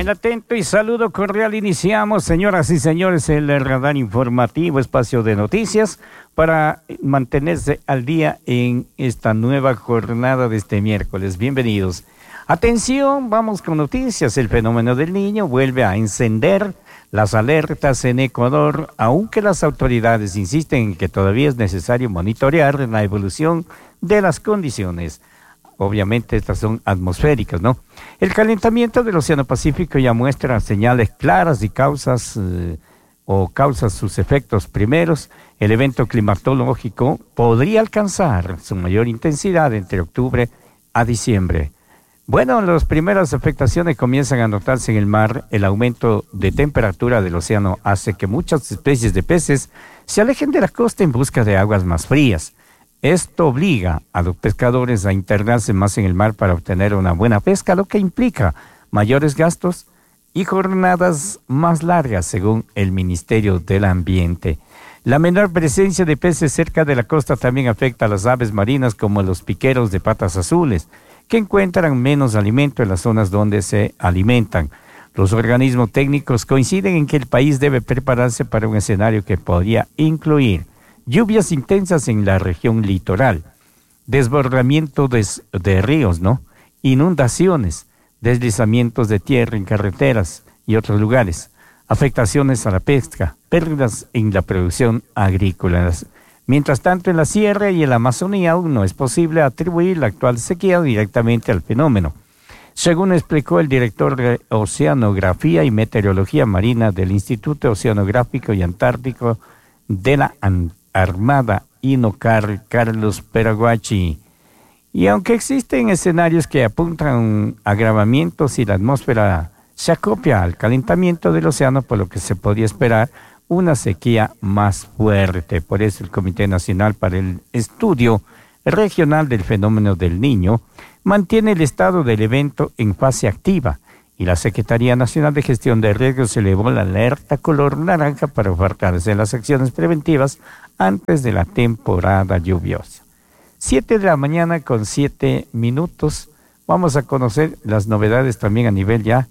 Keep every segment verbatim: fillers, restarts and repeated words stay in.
El atento y saludo cordial iniciamos, señoras y señores, el radar informativo, espacio de noticias, para mantenerse al día en esta nueva jornada de este miércoles. Bienvenidos. Atención, vamos con noticias. El fenómeno del Niño vuelve a encender las alertas en Ecuador, aunque las autoridades insisten en que todavía es necesario monitorear la evolución de las condiciones. Obviamente estas son atmosféricas, ¿no? El calentamiento del Océano Pacífico ya muestra señales claras y causas eh, o causas sus efectos primeros. El evento climatológico podría alcanzar su mayor intensidad entre octubre a diciembre. Bueno, las primeras afectaciones comienzan a notarse en el mar. El aumento de temperatura del océano hace que muchas especies de peces se alejen de la costa en busca de aguas más frías. Esto obliga a los pescadores a internarse más en el mar para obtener una buena pesca, lo que implica mayores gastos y jornadas más largas, según el Ministerio del Ambiente. La menor presencia de peces cerca de la costa también afecta a las aves marinas, como los piqueros de patas azules, que encuentran menos alimento en las zonas donde se alimentan. Los organismos técnicos coinciden en que el país debe prepararse para un escenario que podría incluir lluvias intensas en la región litoral, desbordamiento de, de ríos, ¿no? Inundaciones, deslizamientos de tierra en carreteras y otros lugares, afectaciones a la pesca, pérdidas en la producción agrícola. Mientras tanto, en la sierra y en la Amazonía aún no es posible atribuir la actual sequía directamente al fenómeno, según explicó el director de Oceanografía y Meteorología Marina del Instituto Oceanográfico y Antártico de la Antártica. Armada Inocar, Carlos Peraguachi. Y aunque existen escenarios que apuntan a agravamientos si la atmósfera se acopia al calentamiento del océano, por lo que se podría esperar una sequía más fuerte. Por eso el Comité Nacional para el Estudio Regional del Fenómeno del Niño mantiene el estado del evento en fase activa, y la Secretaría Nacional de Gestión de Riesgos elevó la alerta color naranja para enfocarse en las acciones preventivas antes de la temporada lluviosa. Siete de la mañana con siete minutos. Vamos a conocer las novedades también a nivel ya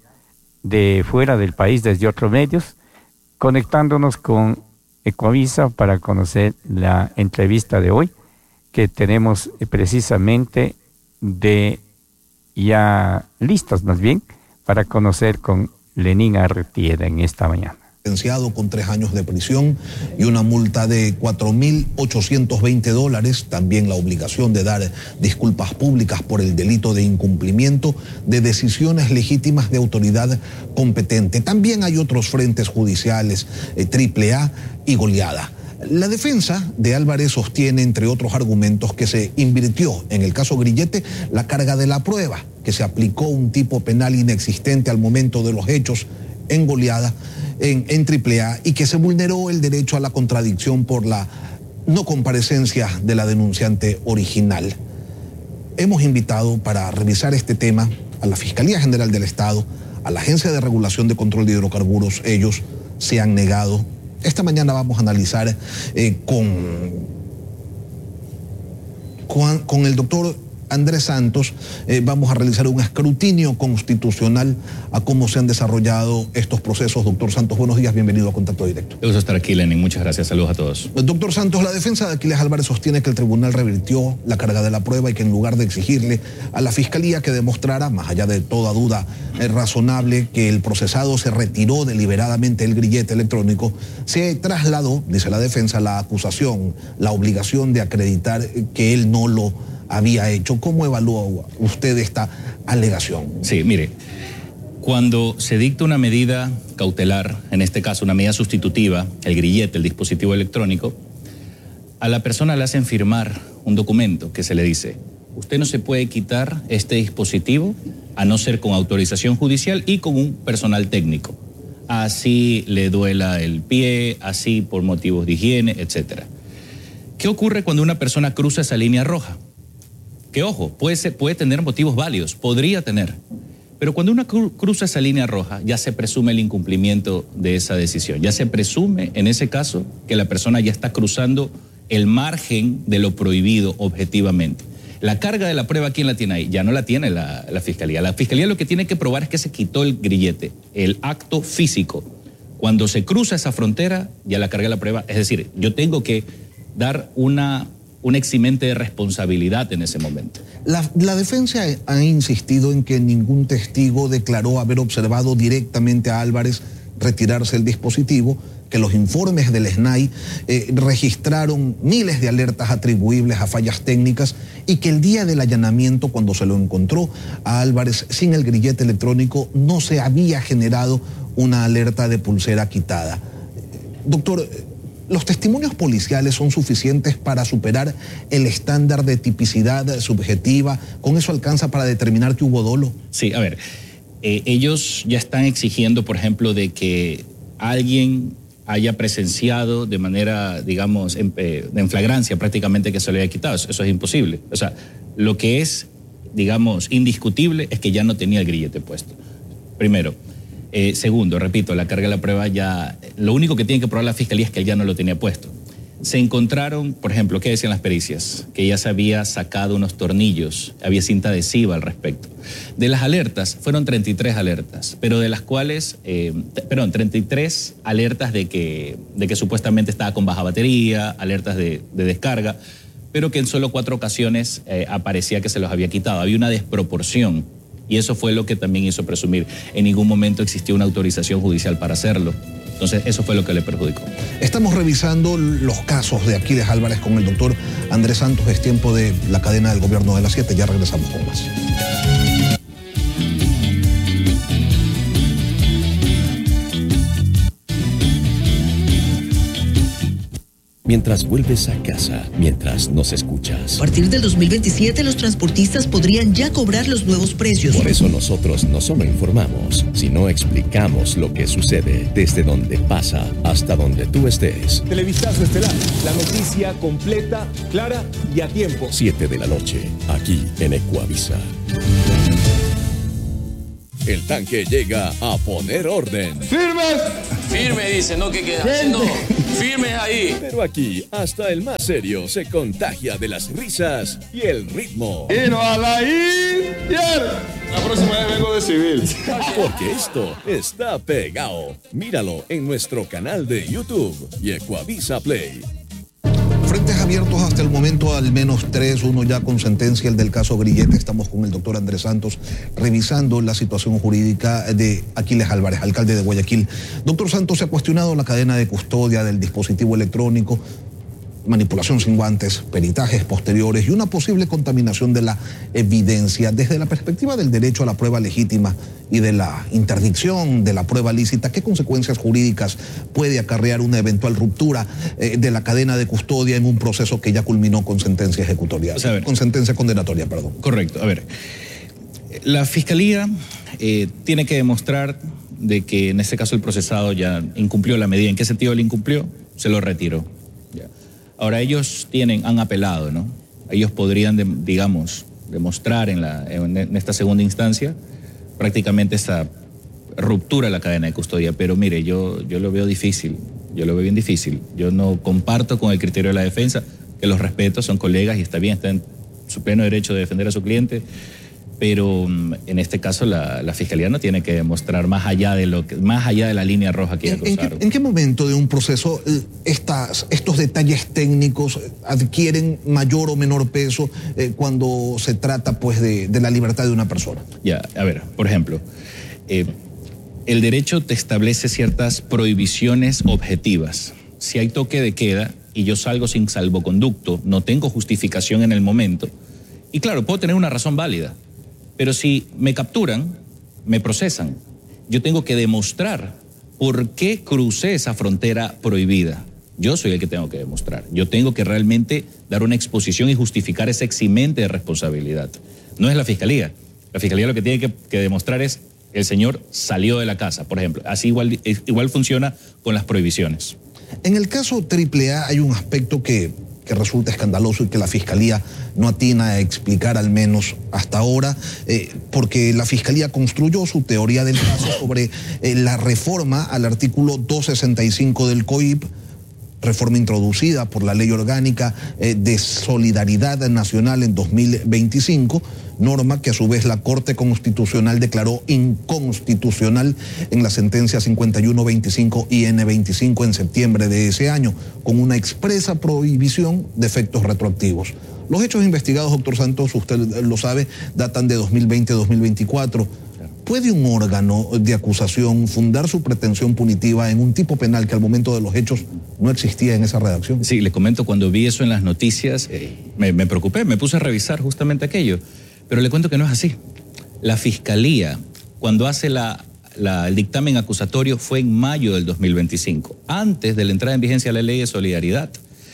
de fuera del país desde otros medios, conectándonos con Ecoavisa para conocer la entrevista de hoy que tenemos precisamente de ya listas más bien para conocer con Lenín Artieda en esta mañana. Sentenciado con tres años de prisión y una multa de cuatro mil ochocientos veinte dólares, también la obligación de dar disculpas públicas por el delito de incumplimiento de decisiones legítimas de autoridad competente. También hay otros frentes judiciales, eh, triple A y goleada. La defensa de Álvarez sostiene, entre otros argumentos, que se invirtió en el caso Grillete la carga de la prueba, que se aplicó un tipo penal inexistente al momento de los hechos en goleada, en, en triple A, y que se vulneró el derecho a la contradicción por la no comparecencia de la denunciante original. Hemos invitado para revisar este tema a la Fiscalía General del Estado, a la Agencia de Regulación de Control de Hidrocarburos. Ellos se han negado. Esta mañana vamos a analizar eh, con, con, con el doctor Andrés Santos, eh, vamos a realizar un escrutinio constitucional a cómo se han desarrollado estos procesos. Doctor Santos, buenos días, bienvenido a Contacto Directo. Me gusta estar aquí, Lenin, muchas gracias, saludos a todos. Doctor Santos, la defensa de Aquiles Álvarez sostiene que el tribunal revirtió la carga de la prueba y que en lugar de exigirle a la Fiscalía que demostrara, más allá de toda duda eh, razonable, que el procesado se retiró deliberadamente el grillete electrónico, se trasladó, dice la defensa, la acusación, la obligación de acreditar que él no lo había hecho. ¿Cómo evalúa usted esta alegación? Sí, mire, cuando se dicta una medida cautelar, en este caso una medida sustitutiva, el grillete, el dispositivo electrónico, a la persona le hacen firmar un documento que se le dice: usted no se puede quitar este dispositivo a no ser con autorización judicial y con un personal técnico. Así le duela el pie, así por motivos de higiene, etcétera. ¿Qué ocurre cuando una persona cruza esa línea roja? Que ojo, puede, ser, puede tener motivos válidos, podría tener, pero cuando uno cru cruza esa línea roja ya se presume el incumplimiento de esa decisión, ya se presume en ese caso que la persona ya está cruzando el margen de lo prohibido objetivamente. La carga de la prueba, ¿quién la tiene ahí? Ya no la tiene la, la Fiscalía. La Fiscalía lo que tiene que probar es que se quitó el grillete, el acto físico. Cuando se cruza esa frontera, ya la carga de la prueba. Es decir, yo tengo que dar una, un eximente de responsabilidad en ese momento. La, la defensa ha insistido en que ningún testigo declaró haber observado directamente a Álvarez retirarse el dispositivo, que los informes del S N A I eh, registraron miles de alertas atribuibles a fallas técnicas y que el día del allanamiento, cuando se lo encontró a Álvarez sin el grillete electrónico, no se había generado una alerta de pulsera quitada. Doctor, ¿los testimonios policiales son suficientes para superar el estándar de tipicidad subjetiva? ¿Con eso alcanza para determinar que hubo dolo? Sí, a ver, eh, ellos ya están exigiendo, por ejemplo, de que alguien haya presenciado de manera, digamos, en, eh, en flagrancia prácticamente que se le haya quitado. Eso, eso es imposible. O sea, lo que es, digamos, indiscutible es que ya no tenía el grillete puesto. Primero. Eh, segundo, repito, la carga de la prueba ya... Lo único que tiene que probar la Fiscalía es que él ya no lo tenía puesto. Se encontraron, por ejemplo, ¿qué decían las pericias? Que ya se había sacado unos tornillos, había cinta adhesiva al respecto. De las alertas, fueron treinta y tres alertas, pero de las cuales, eh, perdón, treinta y tres alertas de que, de que supuestamente estaba con baja batería, alertas de, de descarga, pero que en solo cuatro ocasiones eh, aparecía que se los había quitado. Había una desproporción y eso fue lo que también hizo presumir. En ningún momento existió una autorización judicial para hacerlo. Entonces, eso fue lo que le perjudicó. Estamos revisando los casos de Aquiles Álvarez con el doctor Andrés Santos. Es tiempo de la cadena del gobierno de las siete. Ya regresamos con más. Mientras vuelves a casa, mientras nos escuchas. A partir del dos mil veintisiete, los transportistas podrían ya cobrar los nuevos precios. Por eso nosotros no solo informamos, sino explicamos lo que sucede desde donde pasa hasta donde tú estés. Televistazo Estelar, la noticia completa, clara y a tiempo. siete de la noche, aquí en Ecuavisa. El tanque llega a poner orden. ¡Firmes! Firme, dice, no que queda haciendo. Firmes ahí. Pero aquí, hasta el más serio se contagia de las risas y el ritmo. Y no a la izquierda. La próxima vez vengo de civil. Porque esto está pegado. Míralo en nuestro canal de YouTube y Ecuavisa Play. Frentes abiertos hasta el momento, al menos tres, uno ya con sentencia, el del caso Grillete. Estamos con el doctor Andrés Santos revisando la situación jurídica de Aquiles Álvarez, alcalde de Guayaquil. Doctor Santos, se ha cuestionado la cadena de custodia del dispositivo electrónico, manipulación sin guantes, peritajes posteriores y una posible contaminación de la evidencia. Desde la perspectiva del derecho a la prueba legítima y de la interdicción de la prueba lícita, ¿qué consecuencias jurídicas puede acarrear una eventual ruptura eh, de la cadena de custodia en un proceso que ya culminó con sentencia ejecutoria, o sea, ver, con sentencia condenatoria, perdón? Correcto. A ver, la Fiscalía eh, tiene que demostrar de que en este caso el procesado ya incumplió la medida. ¿En qué sentido él incumplió? Se lo retiró. Ya. Ahora ellos tienen, han apelado, ¿no? Ellos podrían, de, digamos, demostrar en, la, en, en esta segunda instancia prácticamente esa ruptura de la cadena de custodia, pero mire, yo, yo lo veo difícil, yo lo veo bien difícil. Yo no comparto con el criterio de la defensa, que los respeto, son colegas y está bien, está en su pleno derecho de defender a su cliente, pero en este caso la, la Fiscalía no tiene que demostrar más allá de lo que, más allá de la línea roja que ¿En, en, qué, ¿En qué momento de un proceso estas, estos detalles técnicos adquieren mayor o menor peso eh, cuando se trata pues de, de la libertad de una persona? Ya, a ver, por ejemplo, eh, el derecho te establece ciertas prohibiciones objetivas. Si hay toque de queda y yo salgo sin salvoconducto, no tengo justificación en el momento, y claro, puedo tener una razón válida. Pero si me capturan, me procesan, yo tengo que demostrar por qué crucé esa frontera prohibida. Yo soy el que tengo que demostrar. Yo tengo que realmente dar una exposición y justificar ese eximente de responsabilidad. No es la Fiscalía. La Fiscalía lo que tiene que, que demostrar es el señor salió de la casa, por ejemplo. Así igual, igual funciona con las prohibiciones. En el caso Triple A hay un aspecto que... que resulta escandaloso y que la Fiscalía no atina a explicar al menos hasta ahora, eh, porque la Fiscalía construyó su teoría del caso sobre eh, la reforma al artículo doscientos sesenta y cinco del C O I P reforma introducida por la Ley Orgánica eh, de Solidaridad Nacional en dos mil veinticinco, norma que a su vez la Corte Constitucional declaró inconstitucional en la sentencia cincuenta y uno veinticinco I N veinticinco en septiembre de ese año, con una expresa prohibición de efectos retroactivos. Los hechos investigados, doctor Santos, usted lo sabe, datan de dos mil veinte a dos mil veinticuatro. ¿Puede un órgano de acusación fundar su pretensión punitiva en un tipo penal que al momento de los hechos no existía en esa redacción? Sí, le comento, cuando vi eso en las noticias, me, me preocupé, me puse a revisar justamente aquello, pero le cuento que no es así. La Fiscalía, cuando hace la, la, el dictamen acusatorio, fue en mayo del dos mil veinticinco, antes de la entrada en vigencia de la Ley de Solidaridad.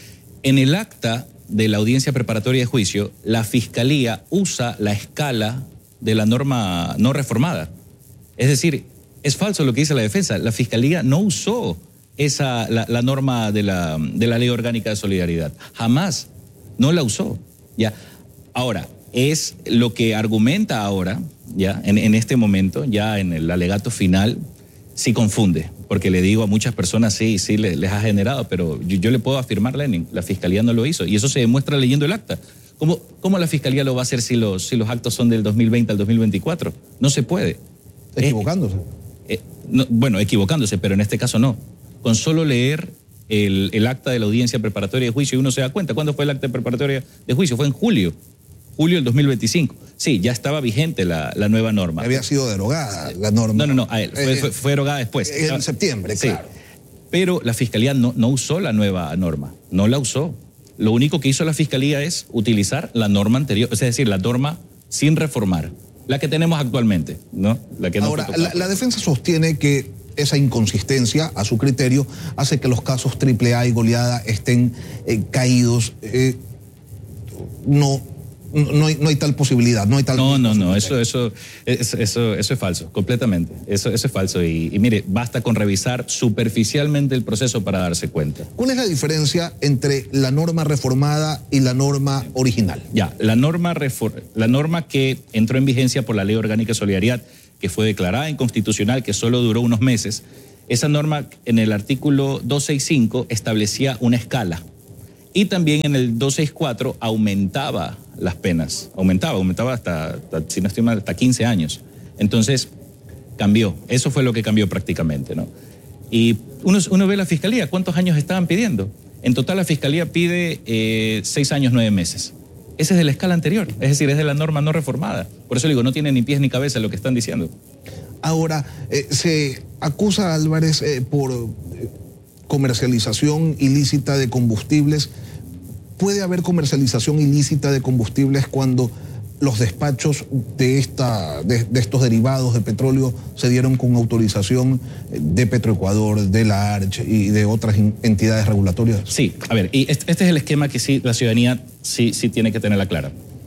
En el acta de la audiencia preparatoria de juicio, la Fiscalía usa la escala de la norma no reformada. Es decir, es falso lo que dice la defensa. La Fiscalía no usó esa, la, la norma de la, de la Ley Orgánica de Solidaridad. Jamás. No la usó. ¿Ya? Ahora, es lo que argumenta ahora, ya en, en este momento, ya en el alegato final, sí confunde. Porque le digo a muchas personas, sí, sí les, les ha generado, pero yo, yo le puedo afirmar, Lenin, la Fiscalía no lo hizo. Y eso se demuestra leyendo el acta. ¿Cómo, ¿Cómo la Fiscalía lo va a hacer si los, si los actos son del dos mil veinte al dos mil veinticuatro? No se puede. Equivocándose. Eh, eh, no, bueno, equivocándose, pero en este caso no. Con solo leer el, el acta de la audiencia preparatoria de juicio, uno se da cuenta. ¿Cuándo fue el acta preparatoria de juicio? Fue en julio. Julio del dos mil veinticinco. Sí, ya estaba vigente la, la nueva norma. Había sido derogada la norma. No, no, no, a él, fue, eh, fue, fue derogada después. En septiembre, sí. Claro. Pero la Fiscalía no, no usó la nueva norma, no la usó. Lo único que hizo la Fiscalía es utilizar la norma anterior, es decir, la norma sin reformar, la que tenemos actualmente, ¿no? La que no Ahora, la, la defensa sostiene que esa inconsistencia, a su criterio, hace que los casos triple A y goleada estén eh, caídos. Eh, no, no, hay, no hay tal posibilidad, no hay tal... No, no, no, eso, eso, eso, eso, eso es falso, completamente. Eso, eso es falso y, y mire, basta con revisar superficialmente el proceso para darse cuenta. ¿Cuál es la diferencia entre la norma reformada y la norma original? Ya, la norma, la norma que entró en vigencia por la Ley Orgánica de Solidaridad, que fue declarada inconstitucional, que solo duró unos meses, esa norma en el artículo doscientos sesenta y cinco establecía una escala. Y también en el doscientos sesenta y cuatro aumentaba las penas, aumentaba, aumentaba hasta, hasta, si no estoy mal, hasta quince años. Entonces, cambió, eso fue lo que cambió prácticamente, ¿no? Y uno, uno ve la Fiscalía, ¿cuántos años estaban pidiendo? En total la Fiscalía pide eh, seis años, nueve meses. Ese es de la escala anterior, es decir, es de la norma no reformada. Por eso le digo, no tiene ni pies ni cabeza lo que están diciendo. Ahora, eh, se acusa a Álvarez eh, por eh, comercialización ilícita de combustibles. ¿Puede haber comercialización ilícita de combustibles cuando los despachos de, esta, de, de estos derivados de petróleo se dieron con autorización de Petroecuador, de la ARCH y de otras entidades regulatorias? Sí, a ver, y este, este es el esquema que sí la ciudadanía sí, sí tiene que tenerla clara.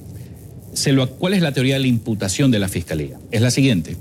Se lo, ¿Cuál es la teoría de la imputación de la Fiscalía? Es la siguiente,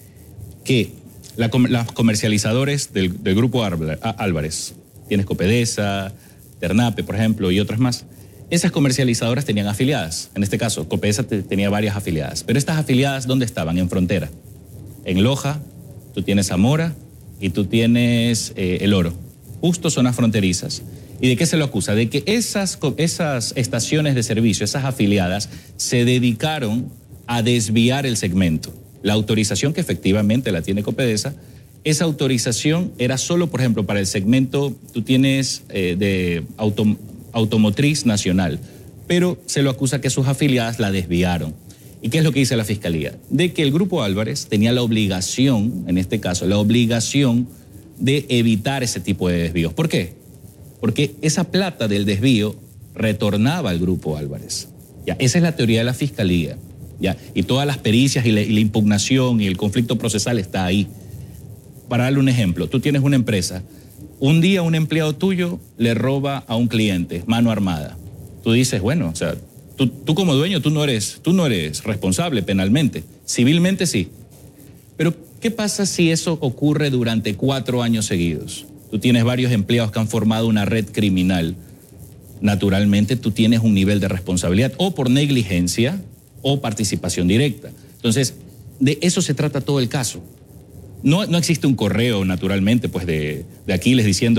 que la, los comercializadores del, del grupo Álvarez, tienes Copedesa, Ternape, por ejemplo, y otras más, esas comercializadoras tenían afiliadas. En este caso, Copedesa tenía varias afiliadas. Pero estas afiliadas, ¿dónde estaban? En frontera. En Loja, tú tienes Zamora y tú tienes eh, El Oro. Justo zonas fronterizas. ¿Y de qué se lo acusa? De que esas, esas estaciones de servicio, esas afiliadas, se dedicaron a desviar el segmento. La autorización que efectivamente la tiene Copedesa, esa autorización era solo, por ejemplo, para el segmento, tú tienes eh, de auto, automotriz nacional, pero se lo acusa que sus afiliadas la desviaron. ¿Y qué es lo que dice la Fiscalía? De que el Grupo Álvarez tenía la obligación, en este caso, la obligación de evitar ese tipo de desvíos. ¿Por qué? Porque esa plata del desvío retornaba al Grupo Álvarez. ¿Ya? Esa es la teoría de la Fiscalía. ¿Ya? Y todas las pericias y la, y la impugnación y el conflicto procesal está ahí. Para darle un ejemplo, tú tienes una empresa, un día un empleado tuyo le roba a un cliente, mano armada. Tú dices, bueno, o sea, tú, tú como dueño, tú no eres, tú no eres responsable penalmente, civilmente sí. Pero, ¿qué pasa si eso ocurre durante cuatro años seguidos? Tú tienes varios empleados que han formado una red criminal. Naturalmente, tú tienes un nivel de responsabilidad, o por negligencia, o participación directa. Entonces, de eso se trata todo el caso. No, no existe un correo, naturalmente, pues de, de Aquiles diciendo,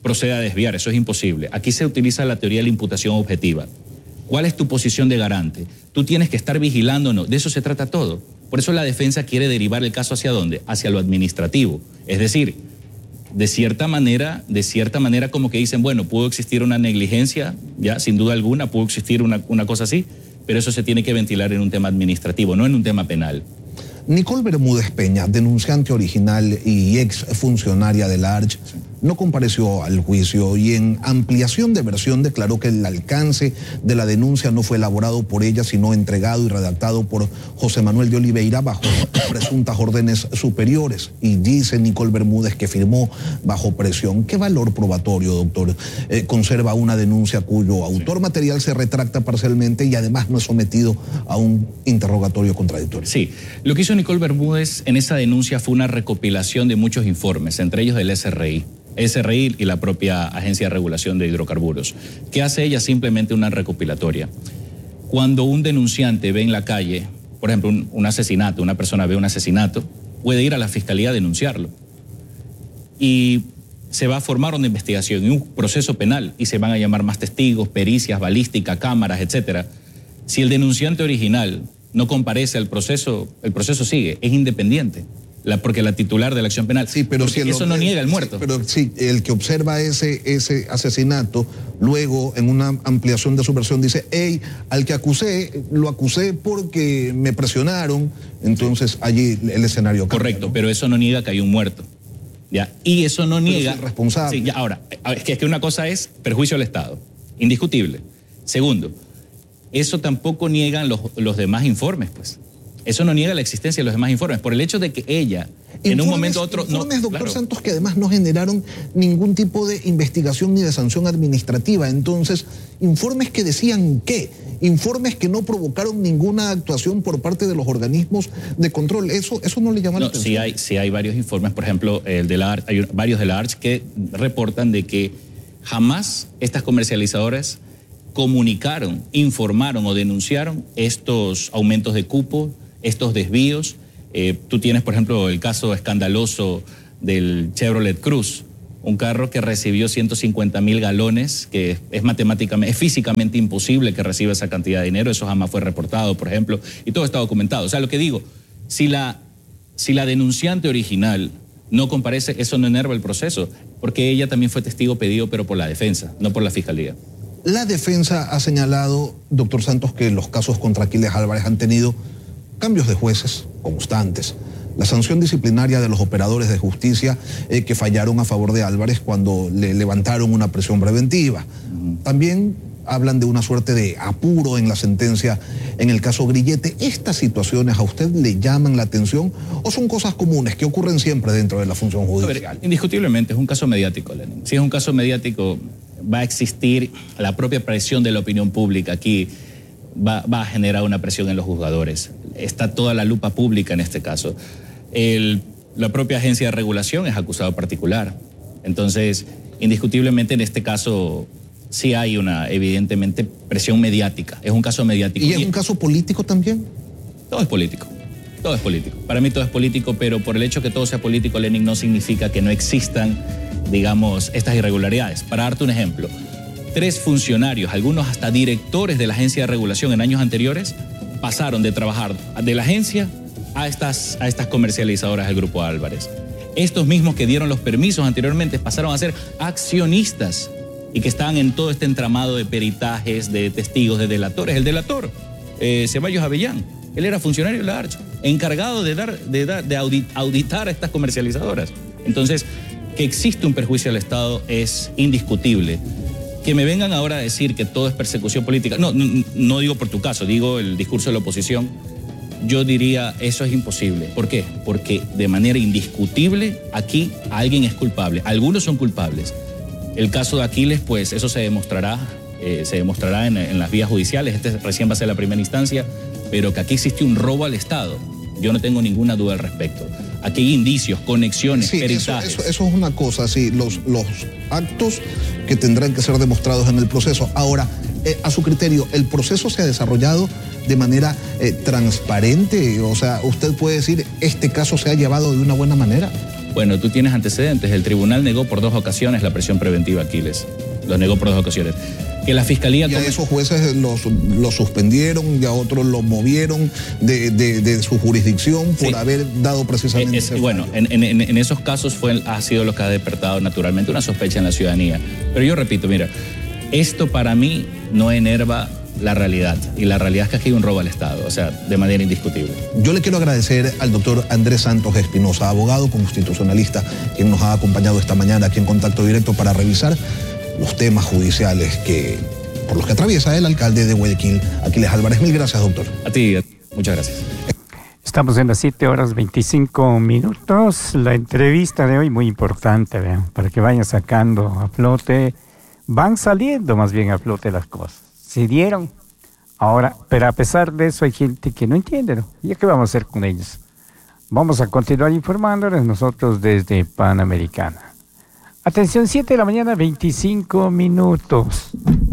proceda a desviar, eso es imposible. Aquí se utiliza la teoría de la imputación objetiva. ¿Cuál es tu posición de garante? Tú tienes que estar vigilando, ¿no? De eso se trata todo. Por eso la defensa quiere derivar el caso ¿hacia dónde? Hacia lo administrativo. Es decir, de cierta manera, de cierta manera como que dicen, bueno, pudo existir una negligencia, ya, sin duda alguna, pudo existir una, una cosa así, pero eso se tiene que ventilar en un tema administrativo, no en un tema penal. Nicole Bermúdez Peña, denunciante original y ex funcionaria de la Arch, no compareció al juicio y en ampliación de versión declaró que el alcance de la denuncia no fue elaborado por ella, sino entregado y redactado por José Manuel de Oliveira bajo presuntas órdenes superiores. Y dice Nicole Bermúdez que firmó bajo presión. ¿Qué valor probatorio, doctor, eh, conserva una denuncia cuyo autor material se retracta parcialmente y además no es sometido a un interrogatorio contradictorio? Sí, lo que hizo Nicole Bermúdez en esa denuncia fue una recopilación de muchos informes, entre ellos del S R I. S R I y la propia Agencia de Regulación de Hidrocarburos. ¿Qué hace ella? Simplemente una recopilatoria. Cuando un denunciante ve en la calle, por ejemplo, un, un asesinato, una persona ve un asesinato, puede ir a la fiscalía a denunciarlo. Y se va a formar una investigación y un proceso penal y se van a llamar más testigos, pericias, balística, cámaras, etcétera. Si el denunciante original no comparece al proceso, el proceso sigue, es independiente. La, porque la titular de la acción penal, sí, pero si eso el, no niega el muerto. Sí, pero sí, el que observa ese, ese asesinato, luego en una ampliación de su versión dice, hey, al que acusé, lo acusé porque me presionaron, entonces sí. Allí el escenario cambia. Correcto, ¿no? Pero eso no niega que hay un muerto. ¿Ya? Y eso no pero niega... Es responsable. Sí, ya, ahora, es que, es que una cosa es perjuicio al Estado, indiscutible. Segundo, eso tampoco niegan los, los demás informes, pues. Eso no niega la existencia de los demás informes, por el hecho de que ella, informes, en un momento u otro... Informes, no, doctor claro. Santos, que además no generaron ningún tipo de investigación ni de sanción administrativa. Entonces, informes que decían qué, informes que no provocaron ninguna actuación por parte de los organismos de control. Eso, eso no le llama no, la atención. Sí hay, sí hay varios informes, por ejemplo, el de la Arch, hay varios de la Arch que reportan de que jamás estas comercializadoras comunicaron, informaron o denunciaron estos aumentos de cupo, estos desvíos. Eh, tú tienes, por ejemplo, el caso escandaloso del Chevrolet Cruz, un carro que recibió ciento cincuenta mil galones, que es matemáticamente, es físicamente imposible que reciba esa cantidad de dinero, eso jamás fue reportado, por ejemplo, y todo está documentado. O sea, lo que digo, si la, si la denunciante original no comparece, eso no enerva el proceso, porque ella también fue testigo pedido, pero por la defensa, no por la fiscalía. La defensa ha señalado, doctor Santos, que los casos contra Aquiles Álvarez han tenido cambios de jueces constantes. La sanción disciplinaria de los operadores de justicia eh, que fallaron a favor de Álvarez cuando le levantaron una prisión preventiva. Uh-huh. También hablan de una suerte de apuro en la sentencia en el caso Grillete. ¿Estas situaciones a usted le llaman la atención o son cosas comunes que ocurren siempre dentro de la función judicial? A ver, indiscutiblemente es un caso mediático, Lenin. Si es un caso mediático, va a existir la propia presión de la opinión pública aquí. Va, va a generar una presión en los juzgadores. Está toda la lupa pública en este caso. El, la propia agencia de regulación es acusado particular. Entonces, indiscutiblemente en este caso sí hay una, evidentemente, presión mediática. Es un caso mediático. ¿Y es un caso político también? Todo es político. Todo es político. Para mí todo es político, pero por el hecho que todo sea político, Lenin, no significa que no existan, digamos, estas irregularidades. Para darte un ejemplo, tres funcionarios, algunos hasta directores de la agencia de regulación en años anteriores, pasaron de trabajar de la agencia a estas, a estas comercializadoras del Grupo Álvarez. Estos mismos que dieron los permisos anteriormente pasaron a ser accionistas y que estaban en todo este entramado de peritajes, de testigos, de delatores. El delator, eh, Ceballos Avellán, él era funcionario de la Arch, encargado de, dar, de, dar, de audit, auditar a estas comercializadoras. Entonces, que existe un perjuicio al Estado es indiscutible. Que me vengan ahora a decir que todo es persecución política, no, no, no digo por tu caso, digo el discurso de la oposición, yo diría eso es imposible. ¿Por qué? Porque de manera indiscutible aquí alguien es culpable, algunos son culpables. El caso de Aquiles, pues eso se demostrará, eh, se demostrará en, en las vías judiciales, este recién va a ser la primera instancia, pero que aquí existe un robo al Estado, yo no tengo ninguna duda al respecto. Aquí hay indicios, conexiones, sí, peritajes. Eso, eso, eso es una cosa, sí, los, los actos que tendrán que ser demostrados en el proceso. Ahora, eh, a su criterio, ¿el proceso se ha desarrollado de manera eh, transparente? O sea, ¿usted puede decir, este caso se ha llevado de una buena manera? Bueno, tú tienes antecedentes. El tribunal negó por dos ocasiones la prisión preventiva Aquiles. Lo negó por dos ocasiones. Que la fiscalía... Y a esos jueces los, los suspendieron y a otros los movieron de, de, de su jurisdicción por sí. haber dado precisamente... Es, bueno, en, en, en esos casos fue, ha sido lo que ha despertado naturalmente una sospecha en la ciudadanía. Pero yo repito, mira, esto para mí no enerva la realidad. Y la realidad es que aquí hay un robo al Estado, o sea, de manera indiscutible. Yo le quiero agradecer al doctor Andrés Santos Espinosa, abogado constitucionalista, quien nos ha acompañado esta mañana aquí en Contacto Directo para revisar los temas judiciales que, por los que atraviesa el alcalde de Guayaquil, Aquiles Álvarez. Mil gracias, doctor. A ti, muchas gracias. Estamos en las siete horas veinticinco minutos. La entrevista de hoy muy importante, vean, para que vayan sacando a flote, van saliendo más bien a flote las cosas. Se dieron ahora, pero a pesar de eso hay gente que no entiende, ¿no? ¿Y qué vamos a hacer con ellos? Vamos a continuar informándoles nosotros desde Panamericana. Atención, siete de la mañana, veinticinco minutos.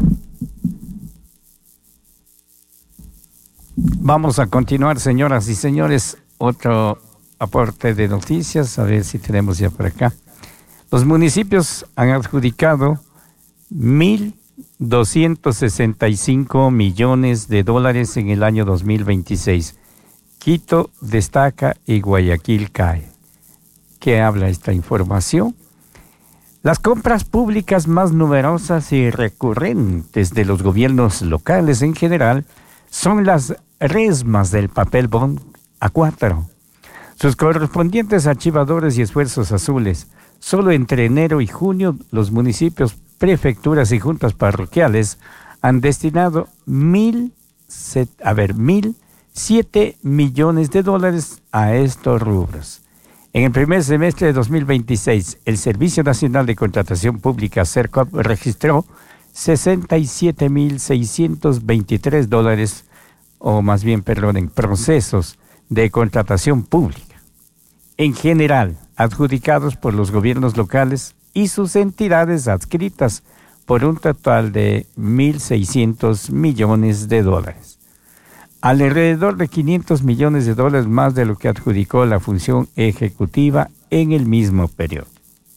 Vamos a continuar, señoras y señores, otro aporte de noticias, a ver si tenemos ya por acá. Los municipios han adjudicado mil doscientos sesenta y cinco millones de dólares en el año dos mil veintiséis. Quito destaca y Guayaquil cae. ¿Qué habla esta información? Las compras públicas más numerosas y recurrentes de los gobiernos locales en general son las resmas del papel bond A cuatro. Sus correspondientes archivadores y esfuerzos azules. Solo entre enero y junio los municipios, prefecturas y juntas parroquiales han destinado mil, a ver, mil siete millones de dólares a estos rubros. En el primer semestre de dos mil veintiséis, el Servicio Nacional de Contratación Pública, SERCOP, registró sesenta y siete mil seiscientos veintitrés dólares, o más bien, perdón, en procesos de contratación pública, en general, adjudicados por los gobiernos locales y sus entidades adscritas, por un total de mil seiscientos millones de dólares. Alrededor de quinientos millones de dólares más de lo que adjudicó la función ejecutiva en el mismo periodo.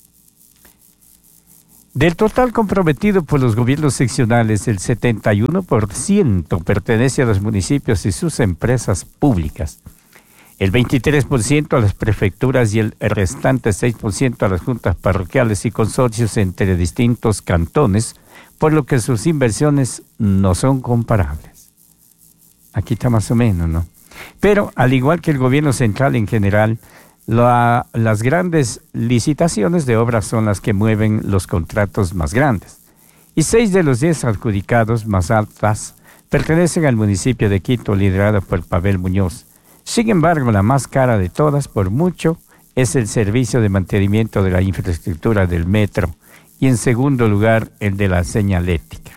Del total comprometido por los gobiernos seccionales, el setenta y uno por ciento pertenece a los municipios y sus empresas públicas, el veintitrés por ciento a las prefecturas y el restante seis por ciento a las juntas parroquiales y consorcios entre distintos cantones, por lo que sus inversiones no son comparables. Aquí está más o menos, ¿no? Pero, al igual que el gobierno central en general, la, las grandes licitaciones de obras son las que mueven los contratos más grandes. Y seis de los diez adjudicados más altas pertenecen al municipio de Quito, liderado por Pavel Muñoz. Sin embargo, la más cara de todas, por mucho, es el servicio de mantenimiento de la infraestructura del metro, y en segundo lugar, el de la señalética.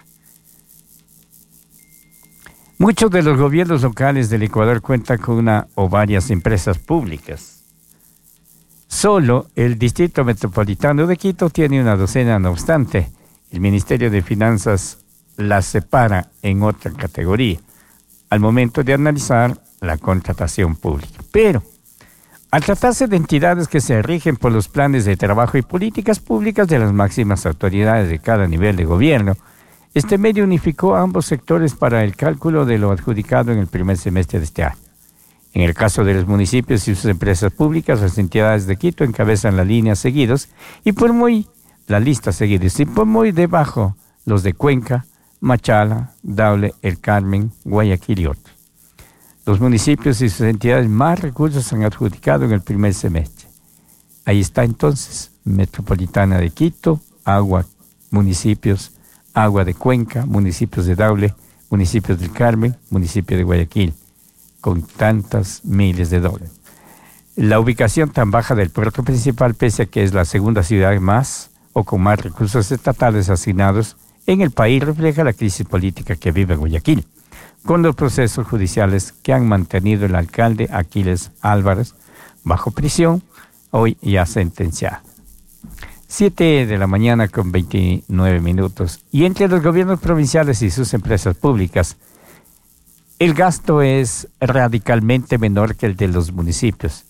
Muchos de los gobiernos locales del Ecuador cuentan con una o varias empresas públicas. Solo el Distrito Metropolitano de Quito tiene una docena, no obstante. El Ministerio de Finanzas las separa en otra categoría al momento de analizar la contratación pública. Pero, al tratarse de entidades que se rigen por los planes de trabajo y políticas públicas de las máximas autoridades de cada nivel de gobierno, este medio unificó a ambos sectores para el cálculo de lo adjudicado en el primer semestre de este año. En el caso de los municipios y sus empresas públicas, las entidades de Quito encabezan la línea seguidos y por muy, la lista seguidos, y por muy debajo los de Cuenca, Machala, Daule, El Carmen, Guayaquil y otros. Los municipios y sus entidades más recursos han adjudicado en el primer semestre. Ahí está entonces, Metropolitana de Quito, Agua, municipios, Agua de Cuenca, municipios de Daule, municipios del Carmen, municipio de Guayaquil, con tantas miles de dólares. La ubicación tan baja del puerto principal, pese a que es la segunda ciudad más o con más recursos estatales asignados en el país, refleja la crisis política que vive Guayaquil, con los procesos judiciales que han mantenido el alcalde Aquiles Álvarez bajo prisión, hoy ya sentenciado. Siete de la mañana con veintinueve minutos. Y entre los gobiernos provinciales y sus empresas públicas, el gasto es radicalmente menor que el de los municipios.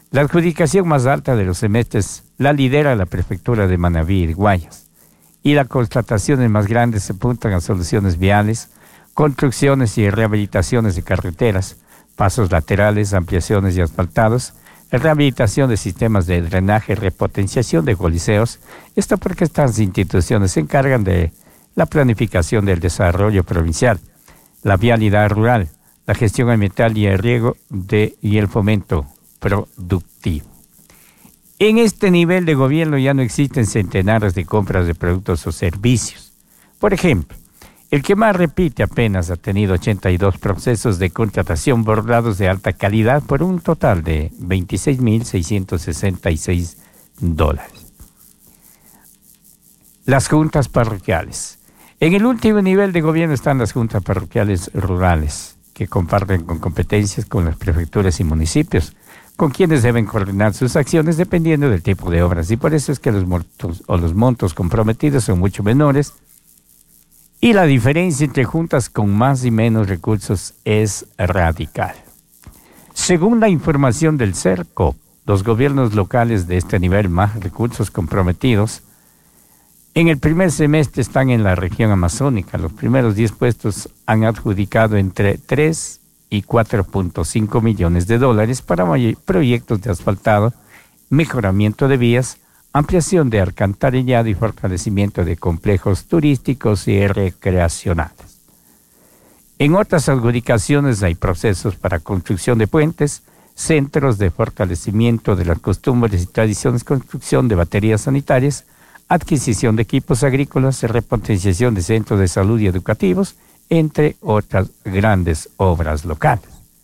La adjudicación más alta de los semestres la lidera la prefectura de Manabí y Guayas, y las constataciones más grandes se apuntan a soluciones viales, construcciones y rehabilitaciones de carreteras, pasos laterales, ampliaciones y asfaltados, rehabilitación de sistemas de drenaje, repotenciación de coliseos. Esto porque estas instituciones se encargan de la planificación del desarrollo provincial, la vialidad rural, la gestión ambiental y el riego de, y el fomento productivo. En este nivel de gobierno ya no existen centenares de compras de productos o servicios. Por ejemplo, el que más repite apenas ha tenido ochenta y dos procesos de contratación bordados de alta calidad por un total de veintiséis mil seiscientos sesenta y seis dólares. Las juntas parroquiales. En el último nivel de gobierno están las juntas parroquiales rurales, que comparten con competencias con las prefecturas y municipios, con quienes deben coordinar sus acciones dependiendo del tipo de obras. Y por eso es que los montos, o los montos comprometidos son mucho menores, y la diferencia entre juntas con más y menos recursos es radical. Según la información del CERCO, los gobiernos locales de este nivel más recursos comprometidos, en el primer semestre están en la región amazónica. Los primeros diez puestos han adjudicado entre tres y cuatro punto cinco millones de dólares para proyectos de asfaltado, mejoramiento de vías, ampliación de alcantarillado y fortalecimiento de complejos turísticos y recreacionales. En otras adjudicaciones hay procesos para construcción de puentes, centros de fortalecimiento de las costumbres y tradiciones, construcción de baterías sanitarias, adquisición de equipos agrícolas, repotenciación de centros de salud y educativos, entre otras grandes obras locales.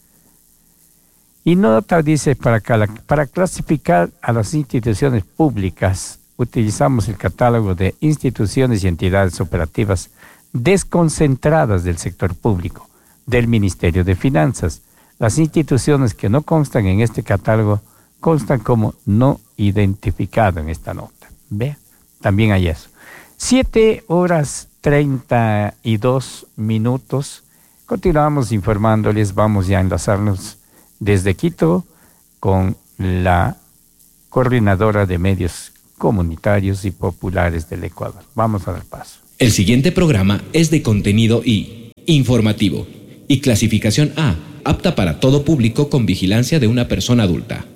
Y nota dice, para, para clasificar a las instituciones públicas, utilizamos el catálogo de instituciones y entidades operativas desconcentradas del sector público, del Ministerio de Finanzas. Las instituciones que no constan en este catálogo constan como no identificado en esta nota. Vean, también hay eso. Siete horas treinta y dos minutos. Continuamos informándoles, vamos ya a enlazarnos desde Quito con la coordinadora de medios comunitarios y populares del Ecuador. Vamos a dar paso. El siguiente programa es de contenido I, informativo, y clasificación A, apta para todo público con vigilancia de una persona adulta.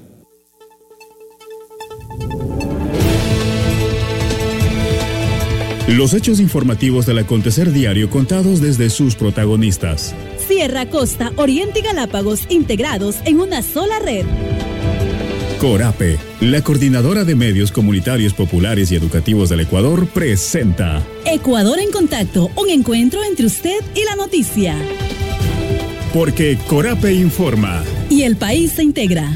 Los hechos informativos del acontecer diario contados desde sus protagonistas. Sierra, Costa, Oriente y Galápagos integrados en una sola red. Corape, la coordinadora de medios comunitarios populares y educativos del Ecuador, presenta Ecuador en Contacto, un encuentro entre usted y la noticia. Porque Corape informa. Y el país se integra.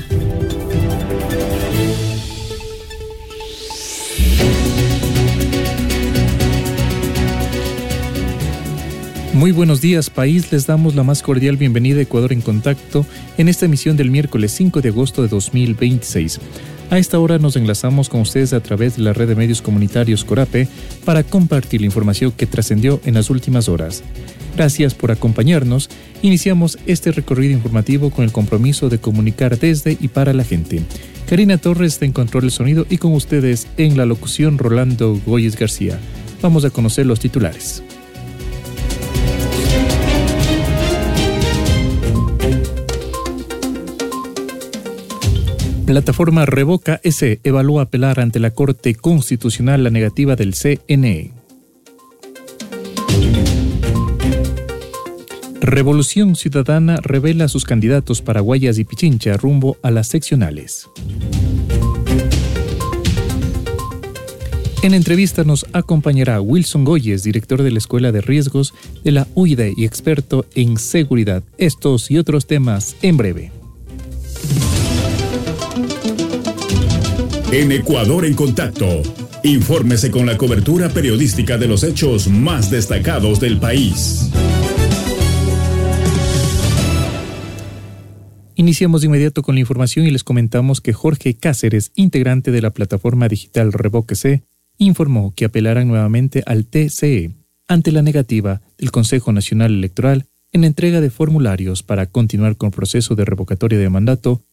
Muy buenos días, país. Les damos la más cordial bienvenida a Ecuador en Contacto en esta emisión del miércoles cinco de agosto de dos mil veintiséis. A esta hora nos enlazamos con ustedes a través de la red de medios comunitarios Corape para compartir la información que trascendió en las últimas horas. Gracias por acompañarnos. Iniciamos este recorrido informativo con el compromiso de comunicar desde y para la gente. Karina Torres está en control del sonido y con ustedes en la locución Rolando Goyes García. Vamos a conocer los titulares. Plataforma Revoca S evalúa apelar ante la Corte Constitucional la negativa del C N E. Revolución Ciudadana revela a sus candidatos para Guayas y Pichincha rumbo a las seccionales. En entrevista nos acompañará Wilson Goyes, director de la Escuela de Riesgos de la U I D E y experto en seguridad. Estos y otros temas en breve. En Ecuador en Contacto, infórmese con la cobertura periodística de los hechos más destacados del país. Iniciamos de inmediato con la información y les comentamos que Jorge Cáceres, integrante de la plataforma digital Revóquese, informó que apelarán nuevamente al T C E ante la negativa del Consejo Nacional Electoral en la entrega de formularios para continuar con el proceso de revocatoria de mandato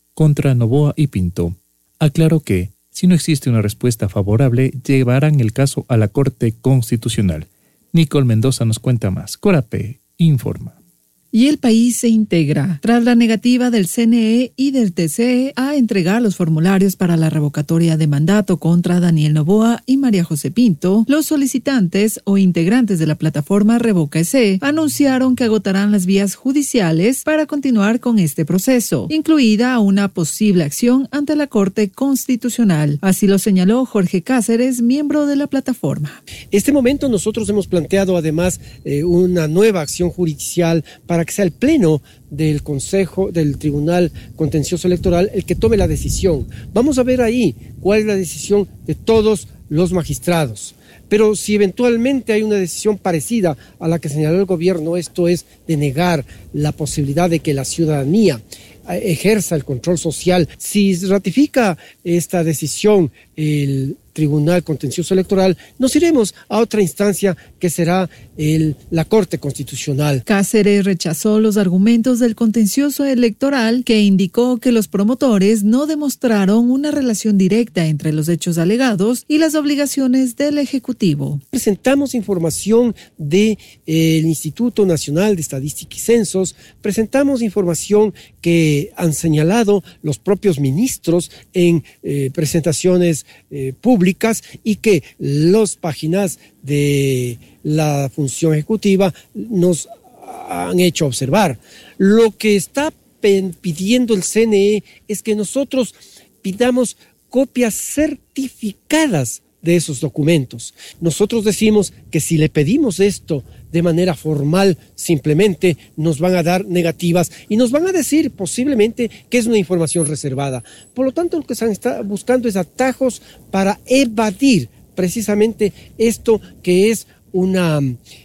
contra Noboa y Pinto. Aclaró que, si no existe una respuesta favorable, llevarán el caso a la Corte Constitucional. Nicole Mendoza nos cuenta más. Corape informa. Y el país se integra tras la negativa del C N E y del T C E a entregar los formularios para la revocatoria de mandato contra Daniel Noboa y María José Pinto. Los solicitantes o integrantes de la plataforma Revoca S E anunciaron que agotarán las vías judiciales para continuar con este proceso, incluida una posible acción ante la Corte Constitucional. Así lo señaló Jorge Cáceres, miembro de la plataforma. Este momento nosotros hemos planteado además eh, una nueva acción judicial para para que sea el Pleno del Consejo, del Tribunal Contencioso Electoral, el que tome la decisión. Vamos a ver ahí cuál es la decisión de todos los magistrados. Pero si eventualmente hay una decisión parecida a la que señaló el gobierno, esto es denegar la posibilidad de que la ciudadanía ejerza el control social. Si ratifica esta decisión el Tribunal Contencioso Electoral, nos iremos a otra instancia que será el, la Corte Constitucional. Cáceres rechazó los argumentos del contencioso electoral, que indicó que los promotores no demostraron una relación directa entre los hechos alegados y las obligaciones del Ejecutivo. Presentamos información del eh, Instituto Nacional de Estadística y Censos, presentamos información que han señalado los propios ministros en eh, presentaciones eh, públicas, y que las páginas de la función ejecutiva nos han hecho observar. Lo que está pidiendo el C N E es que nosotros pidamos copias certificadas de esos documentos. Nosotros decimos que si le pedimos esto de manera formal, simplemente nos van a dar negativas y nos van a decir posiblemente que es una información reservada. Por lo tanto, lo que están buscando es atajos para evadir precisamente esto que es una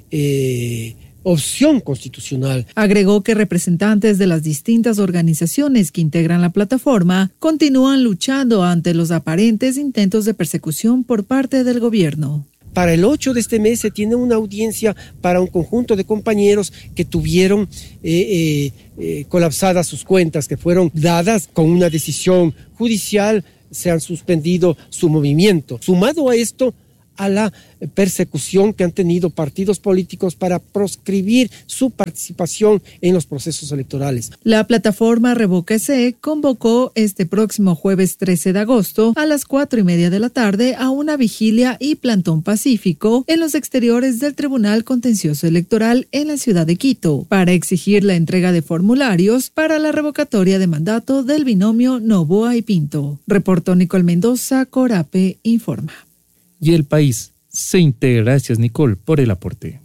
eh, opción constitucional. Agregó que representantes de las distintas organizaciones que integran la plataforma continúan luchando ante los aparentes intentos de persecución por parte del gobierno. Para el ocho de este mes se tiene una audiencia para un conjunto de compañeros que tuvieron eh, eh, eh, colapsadas sus cuentas, que fueron dadas con una decisión judicial, se han suspendido su movimiento. Sumado a esto, a la persecución que han tenido partidos políticos para proscribir su participación en los procesos electorales. La plataforma Revoca S E convocó este próximo jueves trece de agosto a las cuatro y media de la tarde a una vigilia y plantón pacífico en los exteriores del Tribunal Contencioso Electoral en la ciudad de Quito para exigir la entrega de formularios para la revocatoria de mandato del binomio Noboa y Pinto. Reportó Nicole Mendoza, Corape informa. Y el país se integra. Gracias, Nicole, por el aporte.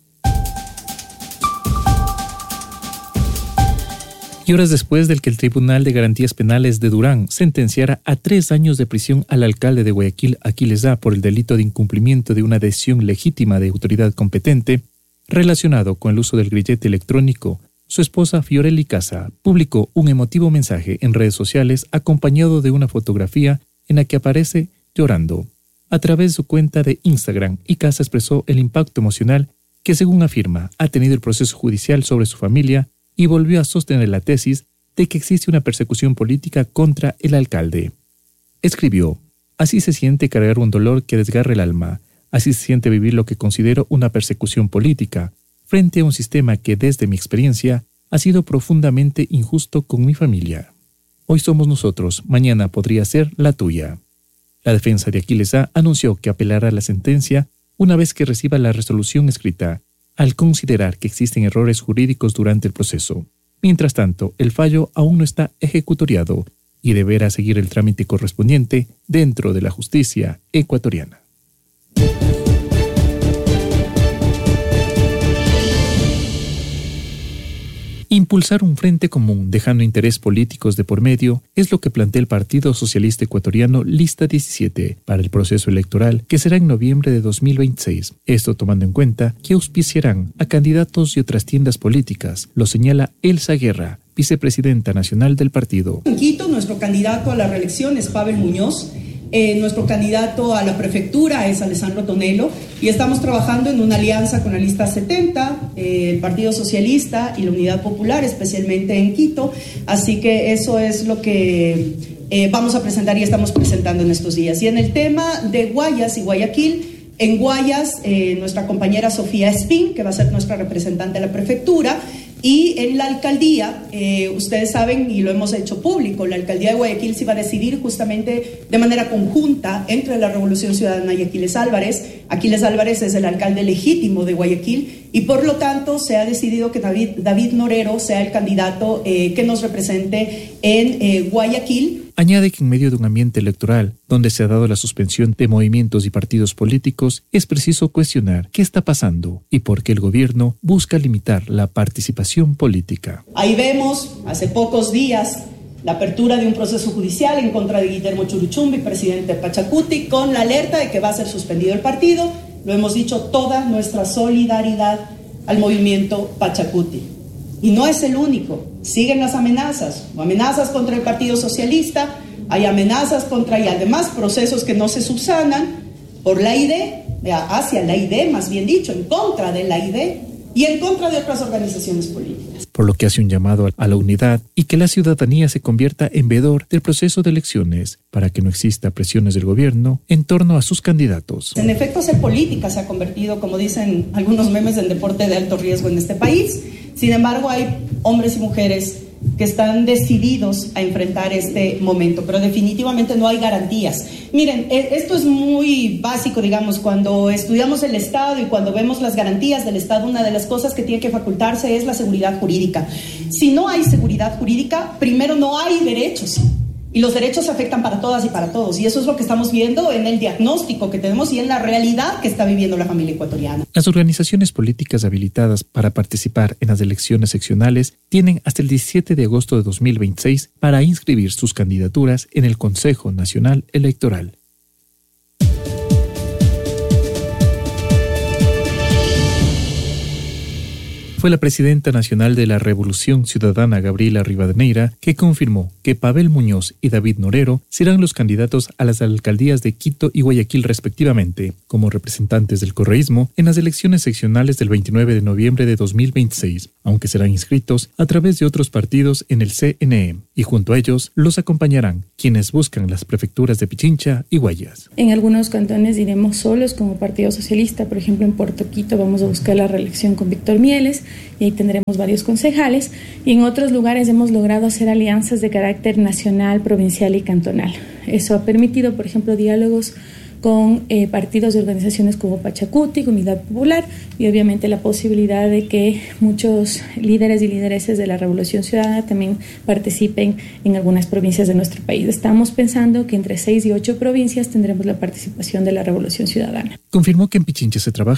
Y horas después del que el Tribunal de Garantías Penales de Durán sentenciara a tres años de prisión al alcalde de Guayaquil, Aquiles A, por el delito de incumplimiento de una decisión legítima de autoridad competente relacionado con el uso del grillete electrónico, su esposa Fiorelli Casa publicó un emotivo mensaje en redes sociales acompañado de una fotografía en la que aparece llorando. A través de su cuenta de Instagram, Icaza expresó el impacto emocional que, según afirma, ha tenido el proceso judicial sobre su familia y volvió a sostener la tesis de que existe una persecución política contra el alcalde. Escribió: así se siente cargar un dolor que desgarra el alma, así se siente vivir lo que considero una persecución política, frente a un sistema que, desde mi experiencia, ha sido profundamente injusto con mi familia. Hoy somos nosotros, mañana podría ser la tuya. La defensa de Aquiles A anunció que apelará a la sentencia una vez que reciba la resolución escrita, al considerar que existen errores jurídicos durante el proceso. Mientras tanto, el fallo aún no está ejecutoriado y deberá seguir el trámite correspondiente dentro de la justicia ecuatoriana. Impulsar un frente común, dejando intereses políticos de por medio, es lo que plantea el Partido Socialista Ecuatoriano Lista diecisiete para el proceso electoral que será en noviembre de dos mil veintiséis. Esto tomando en cuenta que auspiciarán a candidatos y otras tiendas políticas, lo señala Elsa Guerra, vicepresidenta nacional del partido. En Quito, nuestro candidato a la reelección es Pavel Muñoz. Eh, nuestro candidato a la prefectura es Alessandro Tonello y estamos trabajando en una alianza con la lista setenta, eh, el Partido Socialista y la Unidad Popular, especialmente en Quito. Así que eso es lo que eh, vamos a presentar y estamos presentando en estos días. Y en el tema de Guayas y Guayaquil, en Guayas, eh, nuestra compañera Sofía Espín, que va a ser nuestra representante de la prefectura, y en la alcaldía, eh, ustedes saben y lo hemos hecho público, la alcaldía de Guayaquil se va a decidir justamente de manera conjunta entre la Revolución Ciudadana y Aquiles Álvarez. Aquiles Álvarez es el alcalde legítimo de Guayaquil y por lo tanto se ha decidido que David, David Norero sea el candidato eh, que nos represente en eh, Guayaquil. Añade que en medio de un ambiente electoral donde se ha dado la suspensión de movimientos y partidos políticos, es preciso cuestionar qué está pasando y por qué el gobierno busca limitar la participación política. Ahí vemos, hace pocos días, la apertura de un proceso judicial en contra de Guillermo Churuchumbi, presidente de Pachacuti, con la alerta de que va a ser suspendido el partido. Lo hemos dicho, toda nuestra solidaridad al movimiento Pachacuti. Y no es el único, siguen las amenazas, amenazas contra el Partido Socialista, hay amenazas contra y además procesos que no se subsanan por la I D, hacia la I D más bien dicho, en contra de la I D y en contra de otras organizaciones políticas. Por lo que hace un llamado a la unidad y que la ciudadanía se convierta en veedor del proceso de elecciones para que no exista presiones del gobierno en torno a sus candidatos. En efecto, hacer política se ha convertido, como dicen algunos memes, en deporte de alto riesgo en este país. Sin embargo, hay hombres y mujeres que están decididos a enfrentar este momento, pero definitivamente no hay garantías. Miren, esto es muy básico, digamos, cuando estudiamos el Estado y cuando vemos las garantías del Estado, una de las cosas que tiene que facultarse es la seguridad jurídica. Si no hay seguridad jurídica, primero no hay derechos. Y los derechos se afectan para todas y para todos. Y eso es lo que estamos viendo en el diagnóstico que tenemos y en la realidad que está viviendo la familia ecuatoriana. Las organizaciones políticas habilitadas para participar en las elecciones seccionales tienen hasta el diecisiete de agosto de dos mil veintiséis para inscribir sus candidaturas en el Consejo Nacional Electoral. Fue la presidenta nacional de la Revolución Ciudadana, Gabriela Rivadeneira, que confirmó que Pavel Muñoz y David Norero serán los candidatos a las alcaldías de Quito y Guayaquil respectivamente, como representantes del correísmo en las elecciones seccionales del veintinueve de noviembre de dos mil veintiséis, aunque serán inscritos a través de otros partidos en el C N E, y junto a ellos los acompañarán quienes buscan las prefecturas de Pichincha y Guayas. En algunos cantones iremos solos como Partido Socialista, por ejemplo en Puerto Quito vamos a buscar la reelección con Víctor Mieles, y ahí tendremos varios concejales, y en otros lugares hemos logrado hacer alianzas de carácter nacional, provincial y cantonal. Eso ha permitido, por ejemplo, diálogos con eh, partidos y organizaciones como Pachacuti, Unidad Popular, y obviamente la posibilidad de que muchos líderes y lideresas de la Revolución Ciudadana también participen en algunas provincias de nuestro país. Estamos pensando que entre seis y ocho provincias tendremos la participación de la Revolución Ciudadana. Confirmó que en Pichincha se trabaja